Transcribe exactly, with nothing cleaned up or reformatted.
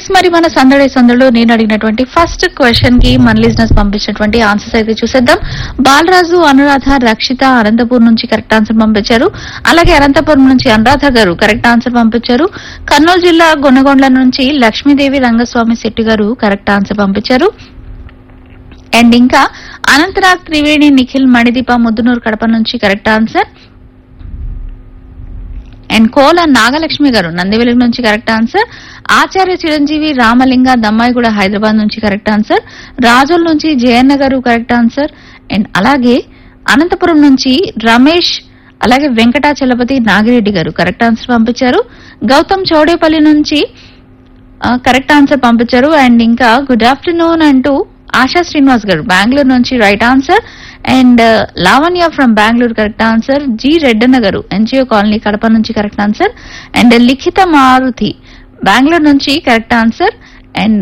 Yes మరి మన సందడి సందడిలో నేను అడిగినటువంటి ఫస్ట్ క్వశ్చన్ కి మన లిజనర్స్ పంపించినటువంటి ఆన్సర్స్ అయితే చూసేద్దాం. బాలరాజు, అనురాధ, రక్షిత అనంతపూర్ నుంచి కరెక్ట్ ఆన్సర్ పంపించారు. అలాగే అనంతపురం నుంచి అనురాధ గారు కరెక్ట్ ఆన్సర్ పంపించారు. కర్నూలు జిల్లా గొనగొండ్ల నుంచి లక్ష్మీదేవి రంగస్వామి శెట్టి గారు కరెక్ట్ ఆన్సర్ పంపించారు. అండ్ ఇంకా అనంతరాగ్, త్రివేణి, నిఖిల్, మణిదీప ముద్దునూరు కడప నుంచి కరెక్ట్ ఆన్సర్. అండ్ కోల నాగలక్ష్మి గారు నందివెలుగు నుంచి కరెక్ట్ ఆన్సర్. ఆచార్య చిరంజీవి, రామలింగ, దమ్మాయిగూడ హైదరాబాద్ నుంచి కరెక్ట్ ఆన్సర్. రాజోల్ నుంచి జయన్న గారు కరెక్ట్ ఆన్సర్. అండ్ అలాగే అనంతపురం నుంచి రమేష్, అలాగే వెంకటాచలపతి, నాగిరెడ్డి గారు కరెక్ట్ ఆన్సర్ పంపించారు. గౌతమ్ చౌడేపల్లి నుంచి కరెక్ట్ ఆన్సర్ పంపించారు. అండ్ ఇంకా గుడ్ ఆఫ్టర్నూన్ అంటూ ఆశా శ్రీనివాస్ గారు బెంగళూరు నుంచి right answer. And Lavanya from Bengaluru correct answer. G Reddanna గారు ఎన్జిఓ కాలనీ కడప నుంచి కరెక్ట్ ఆన్సర్. అండ్ లిఖిత మారుతి బెంగళూరు నుంచి కరెక్ట్ ఆన్సర్. అండ్